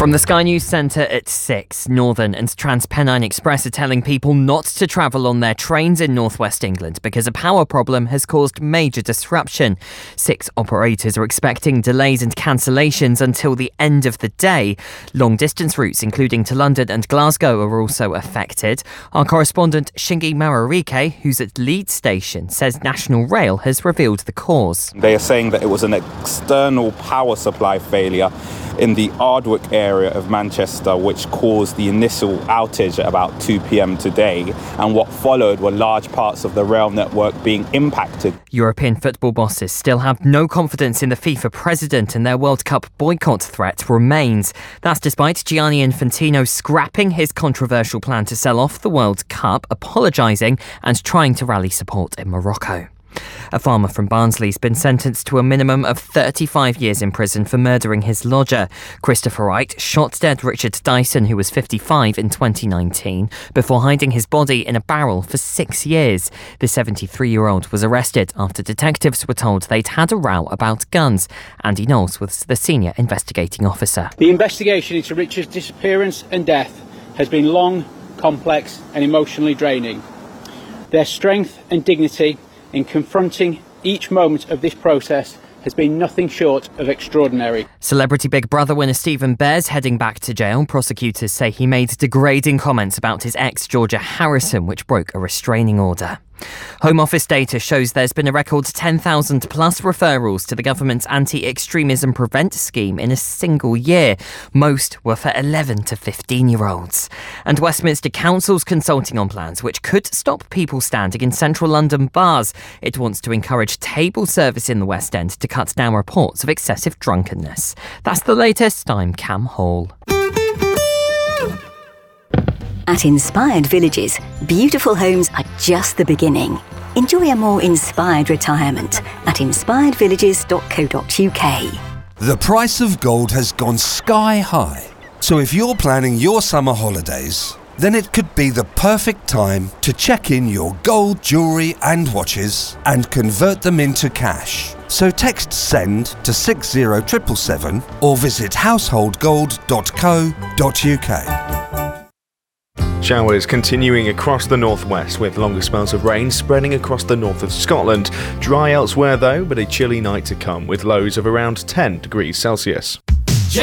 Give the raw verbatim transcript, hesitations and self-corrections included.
From the Sky News Centre at six, Northern and TransPennine Express are telling people not to travel on their trains in northwest England because a power problem has caused major disruption. Six operators are expecting delays and cancellations until the end of the day. Long-distance routes, including to London and Glasgow, are also affected. Our correspondent Shingi Mararike, who's at Leeds Station, says National Rail has revealed the cause. They are saying that it was an external power supply failure in the Ardwick area of Manchester, which caused the initial outage at about two p.m. today, and what followed were large parts of the rail network being impacted. European football bosses still have no confidence in the FIFA president, and their World Cup boycott threat remains. That's despite Gianni Infantino scrapping his controversial plan to sell off the World Cup, apologising and trying to rally support in Morocco. A farmer from Barnsley's been sentenced to a minimum of thirty-five years in prison for murdering his lodger. Christopher Wright shot dead Richard Dyson, who was fifty-five, in twenty nineteen, before hiding his body in a barrel for six years. The seventy-three-year-old was arrested after detectives were told they'd had a row about guns. Andy Knowles was the senior investigating officer. The investigation into Richard's disappearance and death has been long, complex and emotionally draining. Their strength and dignity in confronting each moment of this process has been nothing short of extraordinary. Celebrity Big Brother winner Stephen Bear's heading back to jail. Prosecutors say he made degrading comments about his ex, Georgia Harrison, which broke a restraining order. Home Office data shows there's been a record ten thousand plus referrals to the government's anti-extremism prevent scheme in a single year. Most were for eleven to fifteen-year-olds. And Westminster Council's consulting on plans which could stop people standing in central London bars. It wants to encourage table service in the West End to cut down reports of excessive drunkenness. That's the latest. I'm Cam Hall. At Inspired Villages, beautiful homes are just the beginning. Enjoy a more inspired retirement at inspired villages dot co dot uk. The price of gold has gone sky high. So if you're planning your summer holidays, then it could be the perfect time to check in your gold jewellery and watches and convert them into cash. So text SEND to six zero seven seven seven or visit household gold dot co dot uk. Showers continuing across the northwest with longer spells of rain spreading across the north of Scotland. Dry elsewhere though, but a chilly night to come with lows of around ten degrees Celsius.